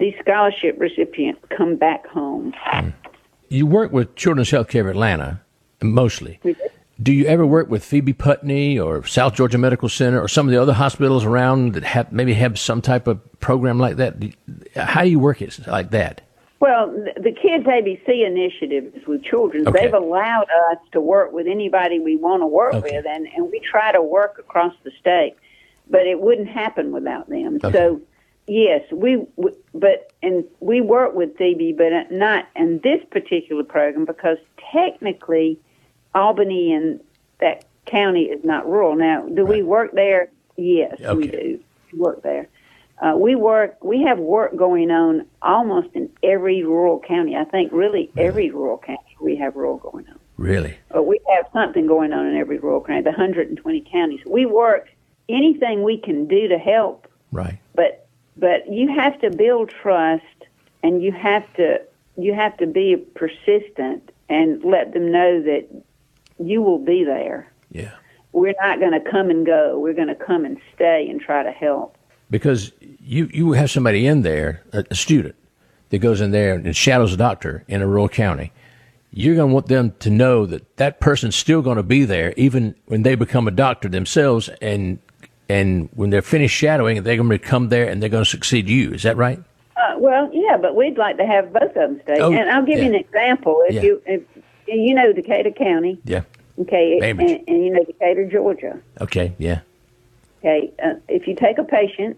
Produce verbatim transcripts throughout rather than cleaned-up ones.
these scholarship recipients come back home. Mm. You work with Children's Healthcare of Atlanta, mostly. We do. Do you ever work with Phoebe Putney or South Georgia Medical Center or some of the other hospitals around that have maybe have some type of program like that? How do you work it like that? Well, the Kids A B C initiative is with children. Okay. They've allowed us to work with anybody we want to work Okay. with, and, and we try to work across the state, but it wouldn't happen without them. Okay. So, yes, we, we but and we work with Phoebe, but not in this particular program because technically Albany and that county is not rural. Now, do Right. we work there? Yes, Okay. we do. We work there. Uh, we work. We have work going on almost in every rural county. I think really every rural county we have rural going on. Really? But we have something going on in every rural county. The one hundred twenty counties. We work anything we can do to help. Right. But but you have to build trust, and you have to you have to be persistent and let them know that you will be there. Yeah. We're not going to come and go. We're going to come and stay and try to help. Because you, you have somebody in there, a, a student, that goes in there and shadows a doctor in a rural county. You're going to want them to know that that person's still going to be there even when they become a doctor themselves, and and when they're finished shadowing, they're going to come there and they're going to succeed you. Is that right? Uh, well, yeah, but we'd like to have both of them stay. Oh, and I'll give yeah. you an example. If Yeah. you if you know Decatur County, Yeah. okay, and, Bainbridge. and you know Decatur, Georgia, Okay. Yeah. okay. Uh, if you take a patient,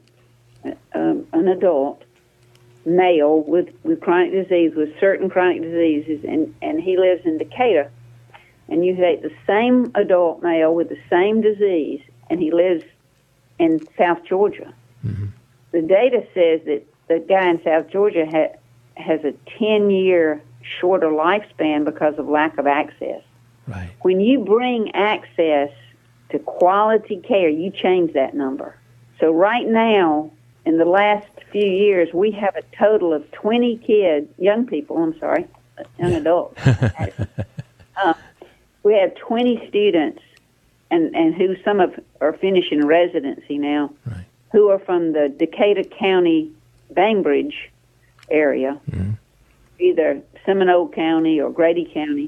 um, an adult male with, with chronic disease, with certain chronic diseases, and, and he lives in Decatur, and you take the same adult male with the same disease, and he lives in South Georgia, Mm-hmm. the data says that the guy in South Georgia ha- has a ten-year shorter lifespan because of lack of access. Right. When you bring access to quality care, you change that number. So right now, in the last few years, we have a total of twenty kids, young people, I'm sorry, young Yeah. adults. uh, we have twenty students, and, and who some of are finishing residency now, Right. who are from the Decatur County, Bainbridge area, Mm-hmm. either Seminole County or Grady County.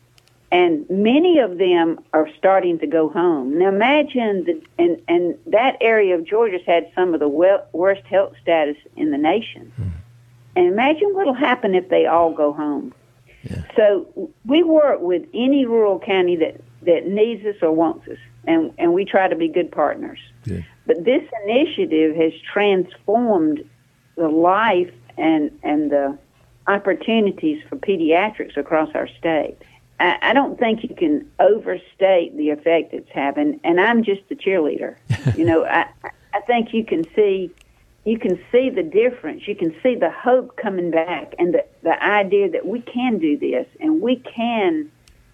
And many of them are starting to go home. Now imagine, the, and, and that area of Georgia's had some of the well, worst health status in the nation. Mm. And imagine what will happen if they all go home. Yeah. So we work with any rural county that, that needs us or wants us, and, and we try to be good partners. Good. But this initiative has transformed the life and, and the opportunities for pediatrics across our state. I, I don't think you can overstate the effect it's having, and I'm just a cheerleader. You know, I, I think you can see you can see the difference. You can see the hope coming back, and the, the idea that we can do this, and we can,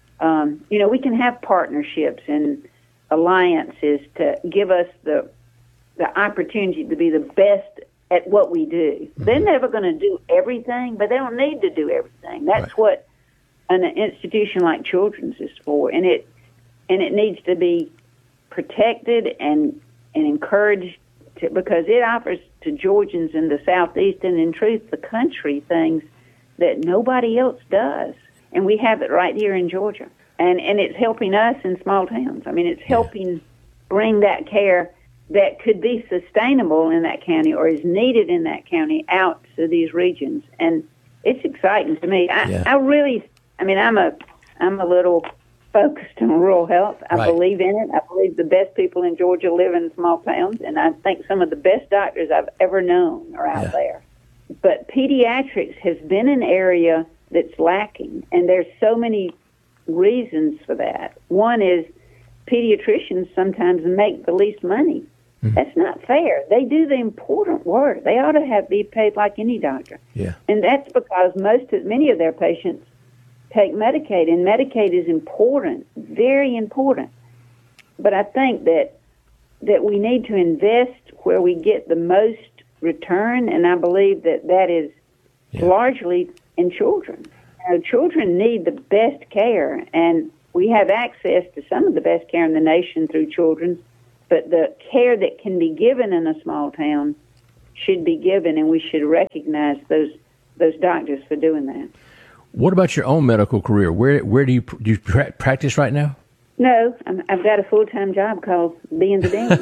um, you know, we can have partnerships and alliances to give us the the opportunity to be the best at what we do. Mm-hmm. They're never going to do everything, but they don't need to do everything. That's Right. what an institution like Children's is for, and it and it needs to be protected and and encouraged to, because it offers to Georgians in the Southeast and in truth the country things that nobody else does, and we have it right here in Georgia, and and it's helping us in small towns. I mean, it's helping bring that care that could be sustainable in that county or is needed in that county out to these regions, and it's exciting to me. I, Yeah. I really, I mean, I'm a, I'm a little focused on rural health. I Right. believe in it. I believe the best people in Georgia live in small towns, and I think some of the best doctors I've ever known are out Yeah. there. But pediatrics has been an area that's lacking, and there's so many reasons for that. One is pediatricians sometimes make the least money. Mm-hmm. That's not fair. They do the important work. They ought to have be paid like any doctor. Yeah. And that's because most of, many of their patients take Medicaid, and Medicaid is important, very important. But I think that that we need to invest where we get the most return, and I believe that that is Yeah. largely in children. You know, children need the best care, and we have access to some of the best care in the nation through Children's, but the care that can be given in a small town should be given, and we should recognize those those doctors for doing that. What about your own medical career? Where where do you do you pra- practice right now? No, I'm, I've got a full-time job called being the dean,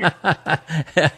but,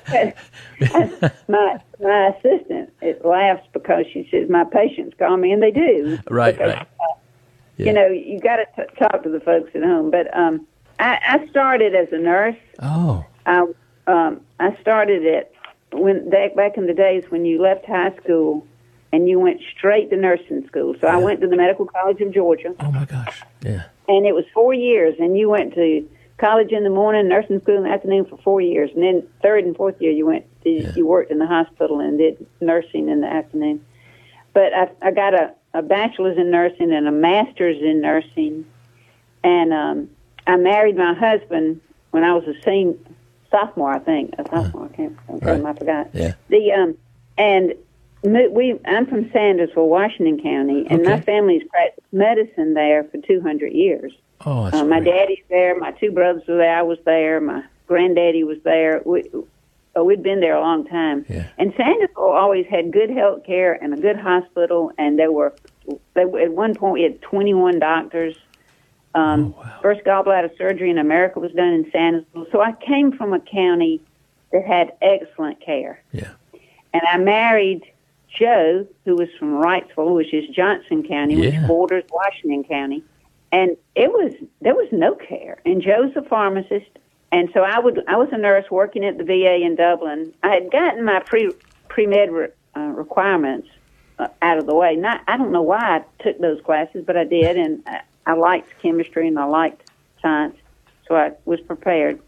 but my my assistant it laughs because she says my patients call me, and they do. Right, because, right. Uh, Yeah. You know, you got to t- talk to the folks at home. But um, I, I started as a nurse. Oh. I um, I started it when back back in the days when you left high school and you went straight to nursing school. So Yeah. I went to the Medical College of Georgia. Oh my gosh. Yeah. And it was four years, and you went to college in the morning, nursing school in the afternoon for four years, and then third and fourth year you went, to, Yeah. you worked in the hospital and did nursing in the afternoon. But I, I got a, a bachelor's in nursing and a master's in nursing, and um, I married my husband when I was a senior, sophomore, I think, a sophomore. I can't remember, Right. I forgot. Yeah. The um, and we I'm from Sandersville, Washington County, and Okay. my family's practiced medicine there for two hundred years. Oh, that's Uh, my great. daddy's there. My two brothers were there. I was there. My granddaddy was there. We, uh, we'd been there a long time. Yeah. And Sandersville always had good health care and a good hospital. And there were, they, at one point, we had twenty-one doctors. Um, Oh, wow. First gallbladder surgery in America was done in Sandersville. So I came from a county that had excellent care. Yeah. And I married Joe, who was from Wrightsville, which is Johnson County, Yeah. which borders Washington County. And it was there was no care. And Joe's a pharmacist, and so I would I was a nurse working at the V A in Dublin. I had gotten my pre pre med re, uh, requirements uh, out of the way. Not I don't know why I took those classes, but I did, and I, I liked chemistry and I liked science, so I was prepared.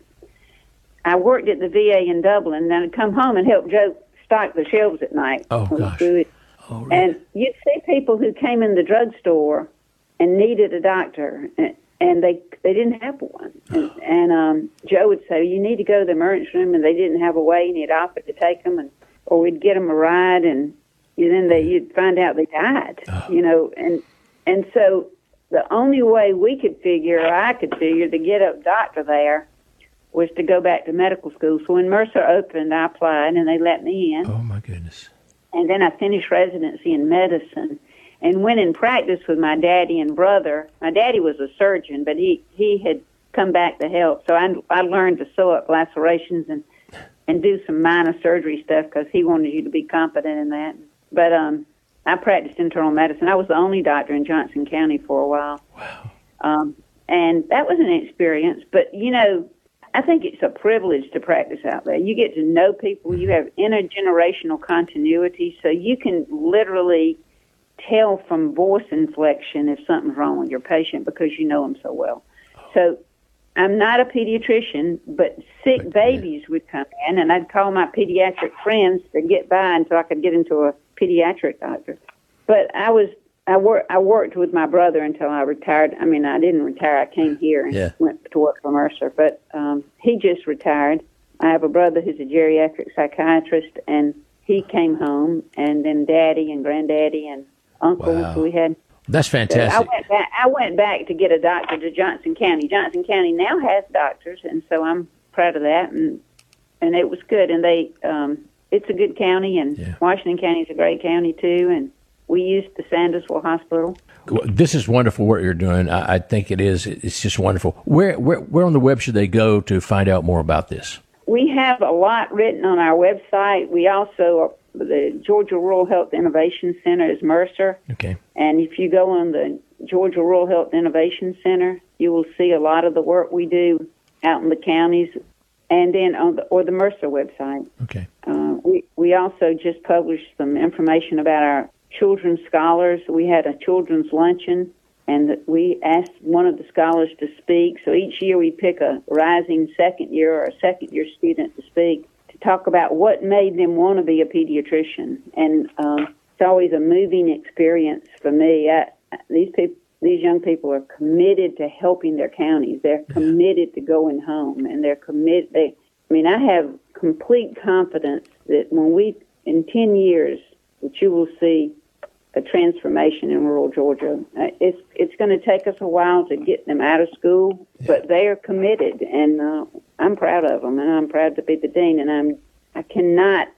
I worked at the V A in Dublin, and then I'd come home and help Joe stock the shelves at night. Oh, It was gosh. good. Oh, really? And you'd see people who came in the drugstore and needed a doctor, and, and they they didn't have one. And, and um, Joe would say, "You need to go to the emergency room," and they didn't have a way, and he'd offer to take them, and or we'd get them a ride, and, and then they you'd find out they died. Oh. You know, and and so the only way we could figure, or I could figure, to get a doctor there was to go back to medical school. So when Mercer opened, I applied, and they let me in. Oh, my goodness. And then I finished residency in medicine and went in practice with my daddy and brother. My daddy was a surgeon, but he, he had come back to help. So I, I learned to sew up lacerations and, and do some minor surgery stuff because he wanted you to be competent in that. But um, I practiced internal medicine. I was the only doctor in Johnson County for a while. Wow. Um, and that was an experience. But, you know, I think it's a privilege to practice out there. You get to know people. You have intergenerational continuity, so you can literally tell from voice inflection if something's wrong with your patient because you know them so well. So I'm not a pediatrician, but sick babies would come in, and I'd call my pediatric friends to get by until I could get into a pediatric doctor. But I was I worked I worked with my brother until I retired. I mean, I didn't retire. I came here and Yeah. went to work for Mercer, but um, he just retired. I have a brother who's a geriatric psychiatrist, and he came home, and then Daddy and Granddaddy and Uncle. Wow. So we had. That's So I fantastic. went back. I went back to get a doctor to Johnson County. Johnson County now has doctors, and so I'm proud of that. And and it was good. And they, um, it's a good county, and Yeah. Washington County is a great county too. And we used the Sandersville Hospital. Well, this is wonderful what you're doing. I, I think it is. It's just wonderful. Where, where, where on the web should they go to find out more about this? We have a lot written on our website. We also, the Georgia Rural Health Innovation Center is Mercer. Okay. And if you go on the Georgia Rural Health Innovation Center, you will see a lot of the work we do out in the counties, and then on the, or the Mercer website. Okay. Uh, we we also just published some information about our children's scholars. We had a children's luncheon, and we asked one of the scholars to speak. So each year we pick a rising second year or a second year student to speak to talk about what made them want to be a pediatrician. And um, it's always a moving experience for me. I, these people, these young people are committed to helping their counties. They're committed to going home, and they're committed. They, I mean, I have complete confidence that when we, in ten years, that you will see a transformation in rural Georgia. Uh, it's it's going to take us a while to get them out of school, but they are committed, and uh, I'm proud of them, and I'm proud to be the dean, and I'm I cannot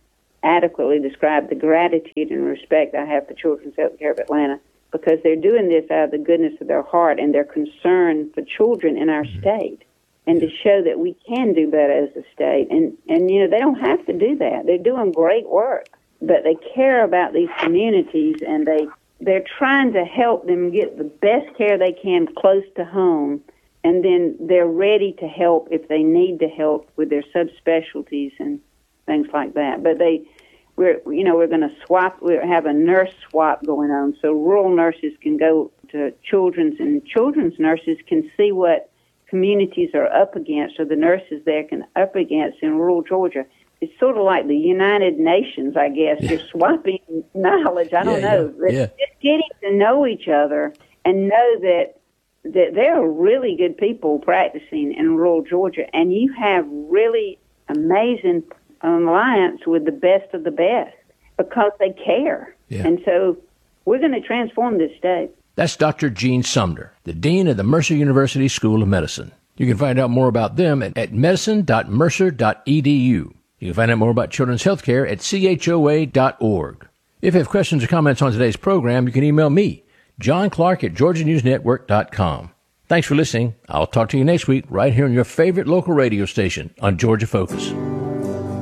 adequately describe the gratitude and respect I have for Children's Healthcare of Atlanta, because they're doing this out of the goodness of their heart and their concern for children in our mm-hmm. state, and to show that we can do better as a state. And, and, you know, they don't have to do that. They're doing great work, but they care about these communities, and they, they're trying to help them get the best care they can close to home, and then they're ready to help if they need to help with their subspecialties and things like that. But they... We're, you know, we're going to swap, we have a nurse swap going on, so rural nurses can go to children's, and children's nurses can see what communities are up against, or the nurses there can up against in rural Georgia. It's sort of like the United Nations, I guess. Yeah. You're swapping knowledge, I don't yeah, know. Yeah. Yeah. Just getting to know each other and know that, that there are really good people practicing in rural Georgia, and you have really amazing alliance with the best of the best because they care. Yeah. And so we're going to transform this state. That's Doctor Jean Sumner, the Dean of the Mercer University School of Medicine. You can find out more about them at, at medicine dot mercer dot e d u. You can find out more about children's health care at c h o a dot org. If you have questions or comments on today's program, you can email me, John Clark at georgia news network dot com. Thanks for listening. I'll talk to you next week right here on your favorite local radio station on Georgia Focus.